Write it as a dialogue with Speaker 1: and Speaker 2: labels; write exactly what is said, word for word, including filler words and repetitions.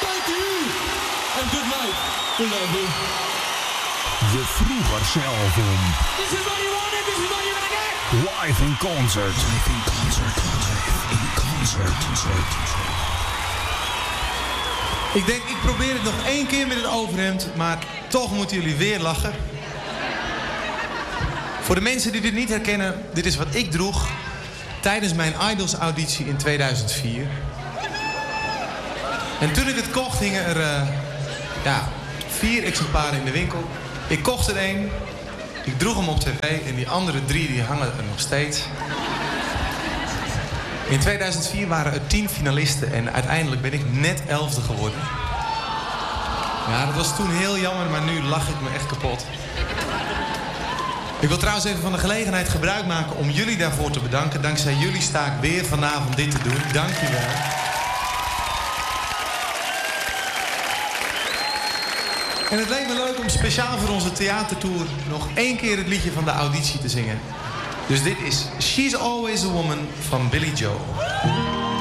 Speaker 1: Thank you. And good night. We love you.
Speaker 2: Je vroeg er zelf om.
Speaker 1: This is what you wanted. This is what you're gonna get.
Speaker 2: Live in concert. Live in concert. Live in concert.
Speaker 3: Ik denk, ik probeer het nog één keer met het overhemd, maar toch moeten jullie weer lachen. Voor de mensen die dit niet herkennen, dit is wat ik droeg tijdens mijn Idols auditie in tweeduizend vier. En toen ik het kocht, hingen er uh, ja, vier exemplaren in de winkel. Ik kocht er één, ik droeg hem op tv en die andere drie die hangen er nog steeds. In tweeduizend vier waren er tien finalisten en uiteindelijk ben ik net elfde geworden. Ja, dat was toen heel jammer, maar nu lach ik me echt kapot. Ik wil trouwens even van de gelegenheid gebruik maken om jullie daarvoor te bedanken. Dankzij jullie sta ik weer vanavond dit te doen. Dank je wel. En het leek me leuk om speciaal voor onze theatertour nog één keer het liedje van de auditie te zingen. Dus dit is She's Always a Woman van Billy Joel.